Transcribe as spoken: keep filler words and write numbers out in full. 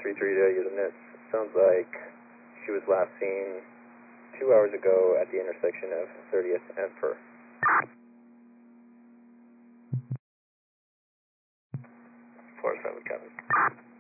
three three to units. Sounds like she was last seen two hours ago at the intersection of thirtieth and Fur. four seven, Kevin.